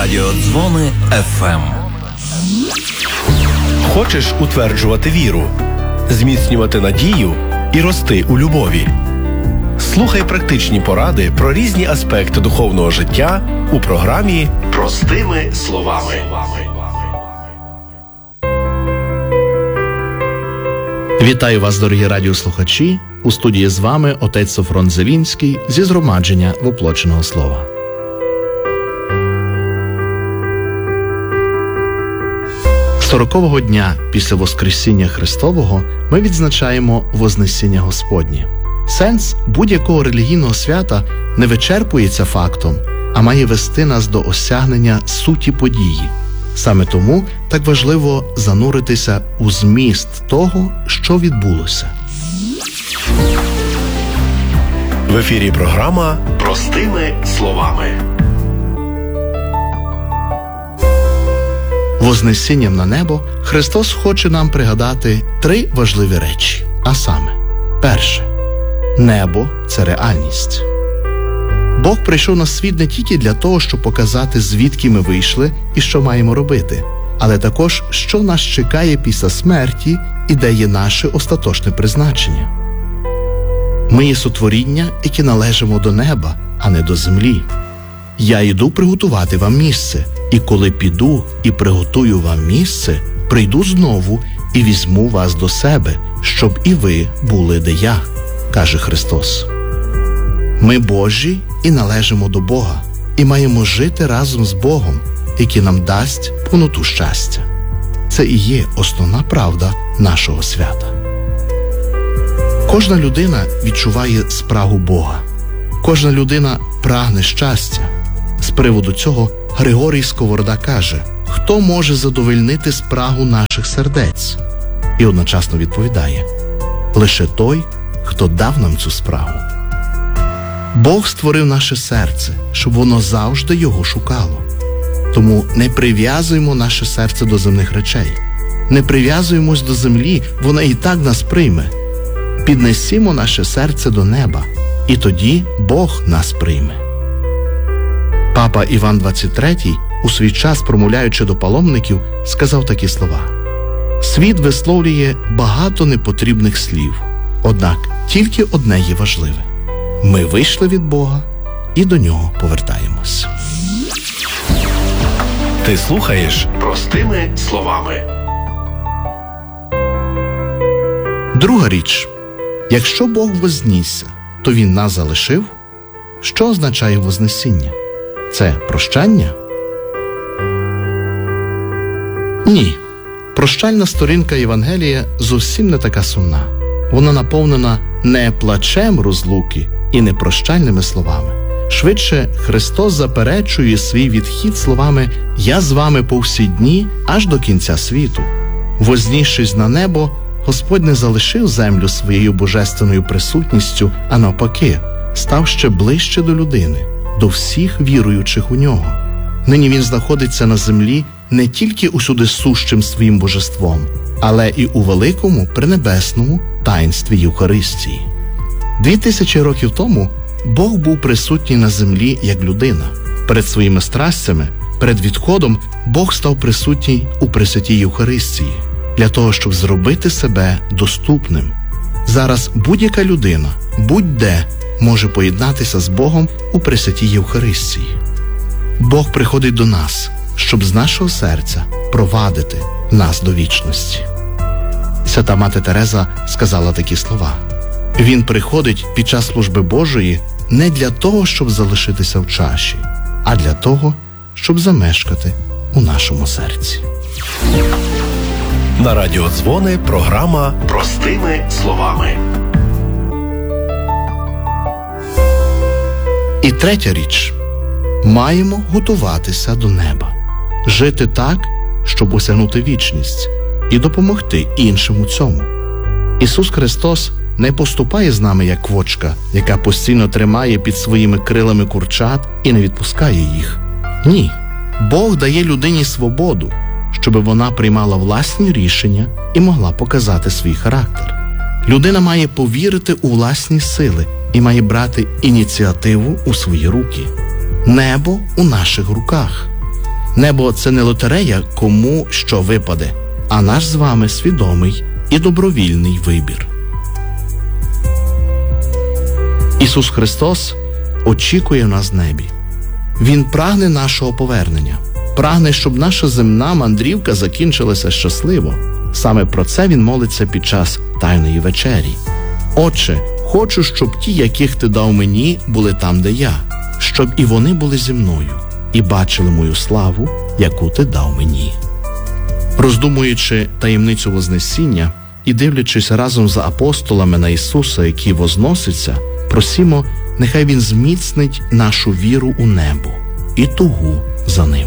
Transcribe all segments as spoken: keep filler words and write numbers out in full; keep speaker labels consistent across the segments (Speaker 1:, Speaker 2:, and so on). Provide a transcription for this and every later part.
Speaker 1: Радіодзвони еф ем.
Speaker 2: Хочеш утверджувати віру, зміцнювати надію і рости у любові? Слухай практичні поради про різні аспекти духовного життя у програмі «Простими словами».
Speaker 3: Вітаю вас, дорогі радіослухачі! У студії з вами отець Софрон Зелінський зі згромадження воплоченого слова. Сорокового дня після Воскресіння Христового ми відзначаємо Вознесіння Господнє. Сенс будь-якого релігійного свята не вичерпується фактом, а має вести нас до осягнення суті події. Саме тому так важливо зануритися у зміст того, що відбулося.
Speaker 2: В ефірі програма «Простими словами».
Speaker 3: Вознесінням на небо Христос хоче нам пригадати три важливі речі. А саме, перше – небо – це реальність. Бог прийшов на світ не тільки для того, щоб показати, звідки ми вийшли і що маємо робити, але також, що нас чекає після смерті і де є наше остаточне призначення. Ми є сотворіння, які належимо до неба, а не до землі. «Я йду приготувати вам місце, і коли піду і приготую вам місце, прийду знову і візьму вас до себе, щоб і ви були, де я», – каже Христос. Ми Божі і належимо до Бога, і маємо жити разом з Богом, який нам дасть повноту щастя. Це і є основна правда нашого свята. Кожна людина відчуває спрагу Бога. Кожна людина прагне щастя. З приводу цього Григорій Сковорода каже: «Хто може задовольнити спрагу наших сердець?» І одночасно відповідає: «Лише той, хто дав нам цю спрагу». Бог створив наше серце, щоб воно завжди його шукало. Тому не прив'язуємо наше серце до земних речей. Не прив'язуємось до землі, вона і так нас прийме. Піднесімо наше серце до неба, і тоді Бог нас прийме. Папа Іван двадцять третій, у свій час промовляючи до паломників, сказав такі слова: «Світ висловлює багато непотрібних слів, однак тільки одне є важливе. Ми вийшли від Бога і до нього повертаємось».
Speaker 2: Ти слухаєш «Простими словами».
Speaker 3: Друга річ. Якщо Бог вознісся, то Він нас залишив? Що означає Вознесіння? Це прощання? Ні. Прощальна сторінка Євангелія зовсім не така сумна. Вона наповнена не плачем розлуки і не прощальними словами. Швидше, Христос заперечує свій відхід словами «Я з вами по всі дні, аж до кінця світу». Вознісшись на небо, Господь не залишив землю своєю божественною присутністю, а навпаки, став ще ближче до людини, до всіх віруючих у нього. Нині Він знаходиться на землі не тільки усюди сущим своїм божеством, але і у великому пренебесному таїнстві Євхаристії. Дві тисячі років тому Бог був присутній на землі як людина. Перед своїми страстями, перед відходом Бог став присутній у Пресвятій Євхаристії, для того, щоб зробити себе доступним. Зараз будь-яка людина, будь-де, може поєднатися з Богом у Пресвятій Євхаристії. Бог приходить до нас, щоб з нашого серця провадити нас до вічності. Свята Мати Тереза сказала такі слова: «Він приходить під час служби Божої не для того, щоб залишитися в чаші, а для того, щоб замешкати у нашому серці».
Speaker 2: На радіодзвони програма «Простими словами».
Speaker 3: І третя річ. Маємо готуватися до неба. Жити так, щоб осягнути вічність і допомогти іншим у цьому. Ісус Христос не поступає з нами як квочка, яка постійно тримає під своїми крилами курчат і не відпускає їх. Ні. Бог дає людині свободу, щоб вона приймала власні рішення і могла показати свій характер. Людина має повірити у власні сили і має брати ініціативу у свої руки. Небо у наших руках. Небо – це не лотерея, кому що випаде, а наш з вами свідомий і добровільний вибір. Ісус Христос очікує нас в небі. Він прагне нашого повернення, прагне, щоб наша земна мандрівка закінчилася щасливо. Саме про це Він молиться під час Тайної вечері. «Отче, хочу, щоб ті, яких Ти дав мені, були там, де я, щоб і вони були зі мною, і бачили мою славу, яку Ти дав мені». Роздумуючи таємницю Вознесіння і дивлячись разом за апостолами на Ісуса, який возноситься, просімо, нехай Він зміцнить нашу віру у небо і тугу за ним.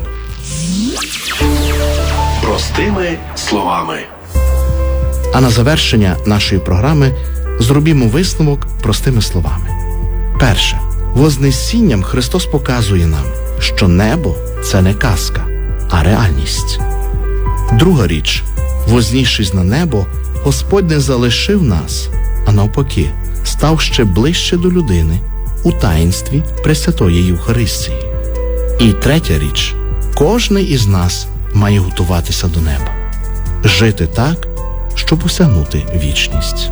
Speaker 2: Простими словами.
Speaker 3: А на завершення нашої програми зробімо висновок простими словами. Перше. Вознесінням Христос показує нам, що небо – це не казка, а реальність. Друга річ. Вознісшись на небо, Господь не залишив нас, а навпаки, став ще ближче до людини у таїнстві Пресвятої Євхаристії. І третя річ. Кожний із нас має готуватися до неба. Жити так, щоб осягнути вічність.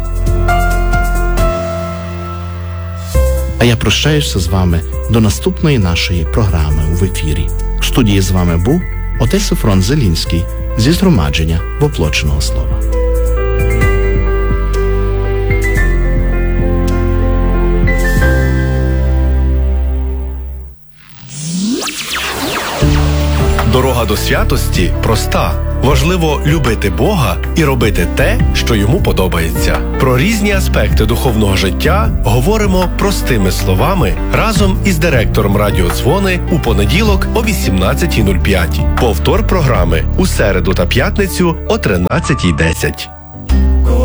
Speaker 3: А я прощаюся з вами до наступної нашої програми в ефірі. В студії з вами був отець Софрон Зелінський зі згромадження Воплоченого Слова.
Speaker 2: Дорога до святості проста. Важливо любити Бога і робити те, що Йому подобається. Про різні аспекти духовного життя говоримо простими словами разом із директором радіодзвони у понеділок о вісімнадцятій нуль п'ять. Повтор програми у середу та п'ятницю о тринадцятій десять.